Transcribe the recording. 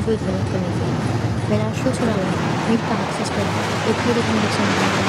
good when it comes in. When our shoes are alive, we practice with every recommendation.